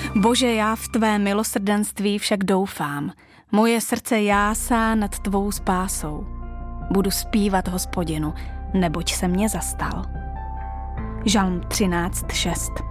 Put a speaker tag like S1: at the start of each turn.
S1: Bože, já v tvé milosrdenství však doufám. Moje srdce jásá nad tvou spásou. Budu zpívat Hospodinu, neboť se mě zastal. Žalm 13:6.